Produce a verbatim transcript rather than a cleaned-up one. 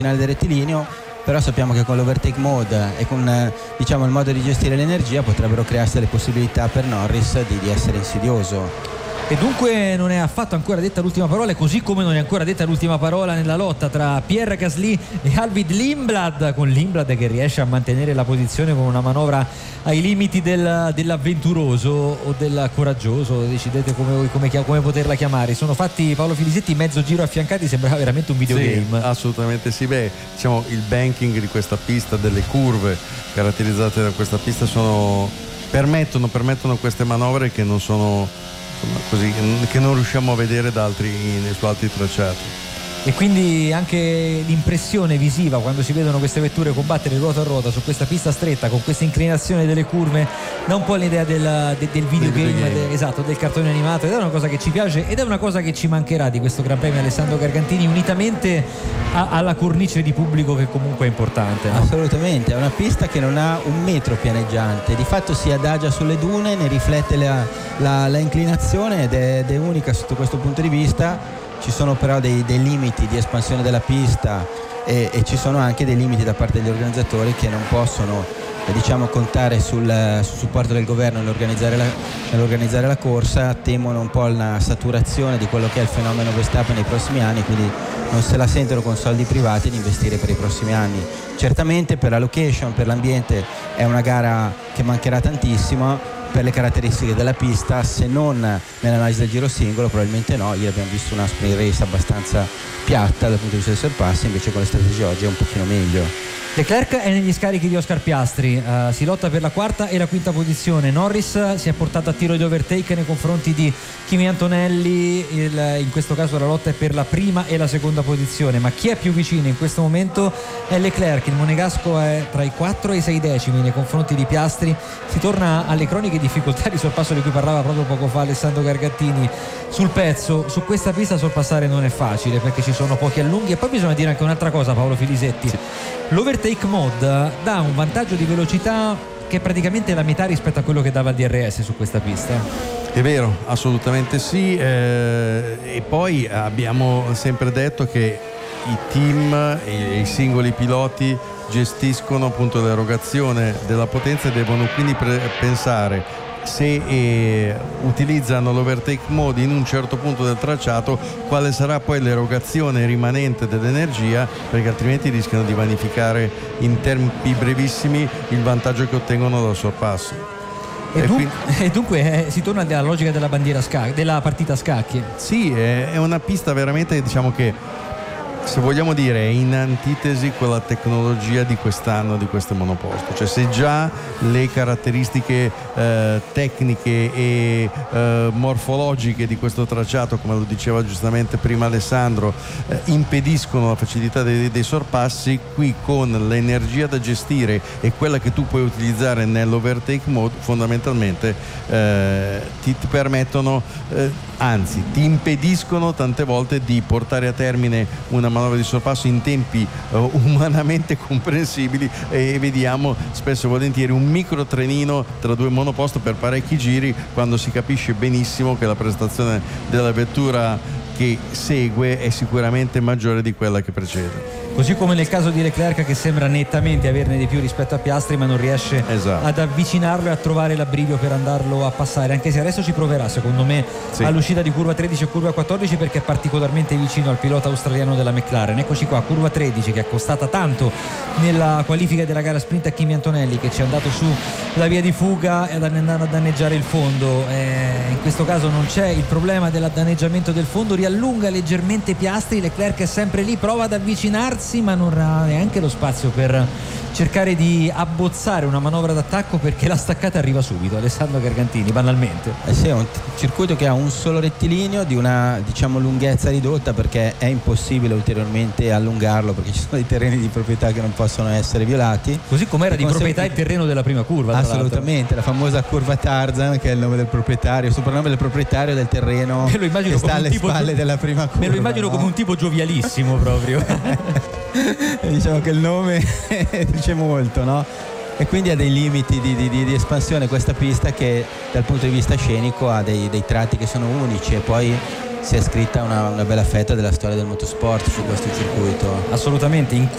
del rettilineo, però sappiamo che con l'overtake mode e con eh, diciamo il modo di gestire l'energia potrebbero crearsi delle possibilità per Norris di, di essere insidioso. E dunque non è affatto ancora detta l'ultima parola, così come non è ancora detta l'ultima parola nella lotta tra Pierre Gasly e Arvid Lindblad, con Lindblad che riesce a mantenere la posizione con una manovra ai limiti del, dell'avventuroso o del coraggioso, decidete come, come, come poterla chiamare. Sono fatti, Paolo Filisetti, mezzo giro affiancati, sembrava veramente un videogame. Sì, assolutamente sì. Beh, diciamo il banking di questa pista, delle curve caratterizzate da questa pista sono permettono, permettono queste manovre che non sono così, che non riusciamo a vedere da altri, su altri tracciati. E quindi anche l'impressione visiva quando si vedono queste vetture combattere ruota a ruota su questa pista stretta con questa inclinazione delle curve dà un po' l'idea del, de, del videogame, del, de, esatto, del cartone animato, ed è una cosa che ci piace ed è una cosa che ci mancherà di questo Gran Premio Alessandro Gargantini, unitamente a, alla cornice di pubblico che comunque è importante, no? Assolutamente, è una pista che non ha un metro pianeggiante, di fatto si adagia sulle dune, ne riflette la, la, la inclinazione ed è, ed è unica sotto questo punto di vista. Ci sono però dei, dei limiti di espansione della pista e, e ci sono anche dei limiti da parte degli organizzatori che non possono eh, diciamo contare sul, sul supporto del governo nell'organizzare la, nell'organizzare la corsa, temono un po' una saturazione di quello che è il fenomeno Verstappen nei prossimi anni, quindi non se la sentono con soldi privati di investire per i prossimi anni. Certamente per la location, per l'ambiente è una gara che mancherà tantissimo. Per le caratteristiche della pista, se non nell'analisi del giro singolo, probabilmente no. Ieri abbiamo visto una sprint race abbastanza piatta dal punto di vista dei sorpassi, invece con le strategie oggi è un pochino meglio. Leclerc è negli scarichi di Oscar Piastri, uh, si lotta per la quarta e la quinta posizione. Norris si è portato a tiro di overtake nei confronti di Kimi Antonelli, il, in questo caso la lotta è per la prima e la seconda posizione, ma chi è più vicino in questo momento è Leclerc. Il monegasco è tra i quattro e i sei decimi nei confronti di Piastri. Si torna alle croniche difficoltà di sorpasso di cui parlava proprio poco fa Alessandro Gargantini sul pezzo. Su questa pista sorpassare non è facile perché ci sono pochi allunghi, e poi bisogna dire anche un'altra cosa, Paolo Filisetti, sì. L'overtake mode dà un vantaggio di velocità che è praticamente la metà rispetto a quello che dava il D R S su questa pista. È vero, assolutamente sì, eh, e poi abbiamo sempre detto che i team e i singoli piloti gestiscono appunto l'erogazione della potenza e devono quindi pre- pensare se eh, utilizzano l'overtake mode in un certo punto del tracciato quale sarà poi l'erogazione rimanente dell'energia, perché altrimenti rischiano di vanificare in tempi brevissimi il vantaggio che ottengono dal sorpasso. E, e, dun- quindi... e dunque eh, si torna alla logica della bandiera sca- della partita a scacchi. Sì, è, è una pista veramente, diciamo che, se vogliamo dire, è in antitesi con la tecnologia di quest'anno di questo monoposto. Cioè, se già le caratteristiche eh, tecniche e eh, morfologiche di questo tracciato, come lo diceva giustamente prima Alessandro, eh, impediscono la facilità dei, dei sorpassi, qui con l'energia da gestire e quella che tu puoi utilizzare nell'overtake mode, fondamentalmente eh, ti, ti permettono, eh, anzi ti impediscono tante volte di portare a termine una manovra di sorpasso in tempi uh, umanamente comprensibili, e vediamo spesso e volentieri un micro trenino tra due monoposto per parecchi giri, quando si capisce benissimo che la prestazione della vettura che segue è sicuramente maggiore di quella che precede. Così come nel caso di Leclerc, che sembra nettamente averne di più rispetto a Piastri, ma non riesce esatto. ad avvicinarlo e a trovare l'abbrivio per andarlo a passare, anche se adesso ci proverà secondo me sì. all'uscita di curva tredici e curva quattordici, perché è particolarmente vicino al pilota australiano della McLaren. Eccoci qua, curva tredici, che è costata tanto nella qualifica della gara sprint a Kimi Antonelli, che ci è andato su la via di fuga e ad andare a danneggiare il fondo. Eh, in questo caso non c'è il problema del danneggiamento del fondo, riallunga leggermente Piastri, Leclerc è sempre lì, prova ad avvicinarsi ma non ha neanche lo spazio per cercare di abbozzare una manovra d'attacco, perché la staccata arriva subito. Alessandro Gargantini, banalmente eh sì, è un circuito che ha un solo rettilineo di una, diciamo, lunghezza ridotta, perché è impossibile ulteriormente allungarlo, perché ci sono dei terreni di proprietà che non possono essere violati, così come era di consegu- proprietà il terreno della prima curva. Assolutamente, la famosa curva Tarzan, che è il nome del proprietario, il soprannome del proprietario del terreno che sta alle spalle gio- della prima curva. Me lo immagino no? come un tipo giovialissimo proprio. Diciamo che il nome dice molto, no? E quindi ha dei limiti di, di, di espansione questa pista, che dal punto di vista scenico ha dei, dei tratti che sono unici, e poi si è scritta una, una bella fetta della storia del motorsport su questo circuito. Assolutamente. In